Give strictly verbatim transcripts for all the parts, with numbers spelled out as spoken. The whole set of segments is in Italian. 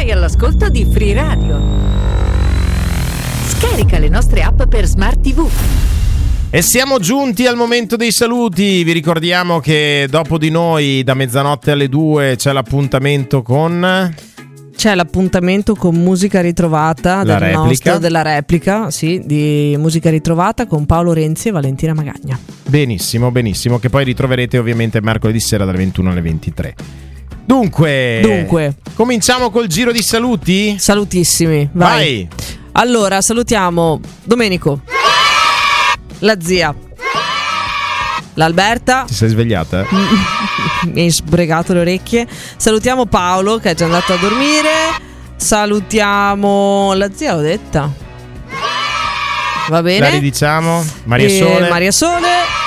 Sei all'ascolto di Free Radio. Scarica le nostre app per Smart tivù. E siamo giunti al momento dei saluti. Vi ricordiamo che dopo di noi da mezzanotte alle due c'è l'appuntamento con... C'è l'appuntamento con Musica Ritrovata La del replica. nostro, della replica, sì, di Musica Ritrovata con Paolo Renzi e Valentina Magagna. Benissimo, benissimo, che poi ritroverete ovviamente mercoledì sera dalle ventuno alle ventitré. Dunque, Dunque, cominciamo col giro di saluti? Salutissimi, vai. Vai. Allora, salutiamo Domenico, la zia, l'Alberta. Ti sei svegliata? Mi hai sbregato le orecchie. Salutiamo Paolo che è già andato a dormire. Salutiamo la zia, l'ho detta. Va bene. La ridiciamo. Maria E Sole. Maria Sole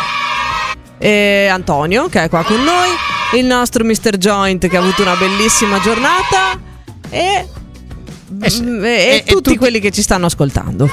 e Antonio che è qua con noi. Il nostro mister Joint che ha avuto una bellissima giornata. E, Eh sì. e, E- e e tutti tutti- quelli che ci stanno ascoltando.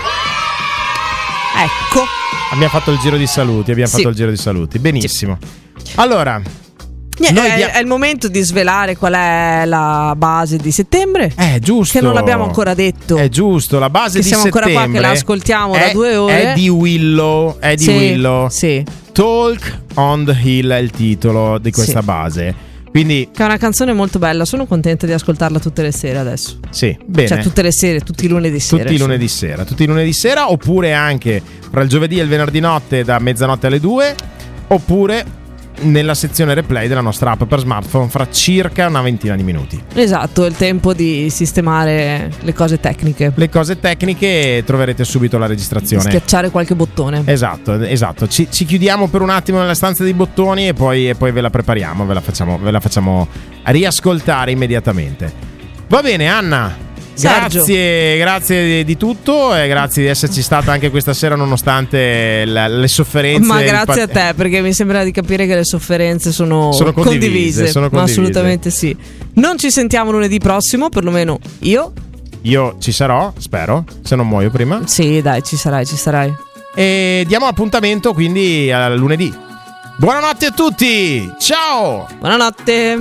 Ecco. Abbiamo fatto il giro di saluti. Abbiamo Sì. fatto il giro di saluti. Benissimo. Allora, Niente, Noi è, dia- è il momento di svelare qual è la base di settembre. è giusto. Che non l'abbiamo ancora detto. È giusto. La base Che di siamo ancora qua settembre che la ascoltiamo da è- due ore. È di Willow. È di Sì, Willow. sì. Talk on the Hill è il titolo di questa Sì. base. Quindi, Che è una canzone molto bella. Sono contenta di ascoltarla tutte le sere adesso. sì, bene. Cioè tutte le sere, tutti i lunedì sera. Tutti i lunedì sera, tutti i lunedì sera, oppure anche fra il giovedì e il venerdì notte da mezzanotte alle due, oppure nella sezione replay della nostra app per smartphone fra circa una ventina di minuti. Esatto, è il tempo di sistemare le cose tecniche. Le cose tecniche troverete subito la registrazione. Schiacciare qualche bottone. Esatto, esatto. Ci, ci chiudiamo per un attimo nella stanza dei bottoni e poi, e poi ve la prepariamo, ve la facciamo, ve la facciamo riascoltare immediatamente. Va bene, Anna. Sergio. Grazie, grazie di, di tutto e grazie di esserci stata anche questa sera nonostante la- le sofferenze. Ma il grazie a pat- te, perché mi sembra di capire che le sofferenze sono, Sono condivise, sono Ma condivise. assolutamente sì. Non ci sentiamo lunedì prossimo, perlomeno io. Io ci sarò, spero, se non muoio prima. Sì, dai, ci sarai, ci sarai. E diamo appuntamento quindi a lunedì. Buonanotte a tutti, ciao! Buonanotte.